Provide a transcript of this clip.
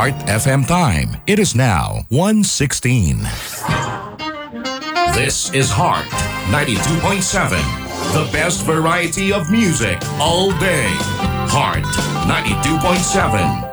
Heart FM time. It is now 1:16. This is Heart 92.7. The best variety of music all day. Heart 92.7.